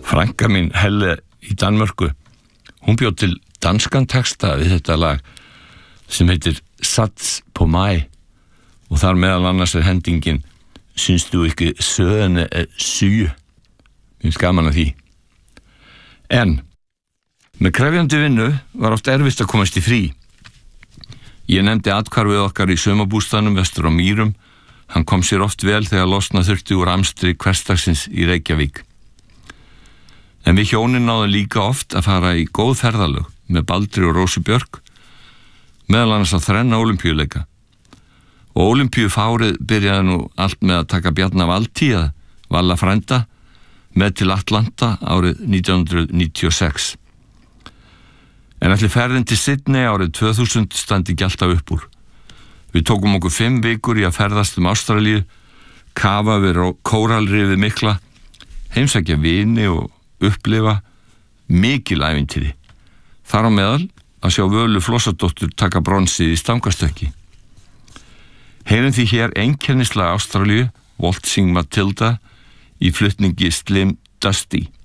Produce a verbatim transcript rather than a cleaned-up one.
Frænka mín Helle í Danmörku, hún bjó til danskan texta við þetta lag sem heitir Sats på mig og þar meðal annars er hendingin Syns du ikke søerne er syge? Mér finnst gaman að því. En með krefjandi vinnu var oft erfitt að komast í frí. Ég nefndi athvarfið okkar í sumarbústaðnum vestur á Mýrum. Hann kom sér oft vel þegar losna þurfti úr amstri hversdagsins í Reykjavík. En við hjónin náðum líka oft að fara í góð ferðalög með Baldri og Rósu Björk, meðal annars að þrenna ólympíuleika. Og ólympíufárið byrjaði nú allt með að taka Bjarna Valtý að Valla frænda með til Atlanta árið nítján hundruð níutíu og sex. En allir ferðin til Sydney árið tvö þúsund standi ekki alltaf upp úr. Við tókum okkur fimm vikur í að ferðast um Ástralíu, kafa við kóralrifið mikla, heimsækja vini og upplifa mikil ævintýri. Þar á meðal að sjá Völu Flossadóttur taka bronsið í stangastökki. Heyrum því hér einkennislega Ástralíu, Waltzing Matilda, í flutningi Slim Dusty.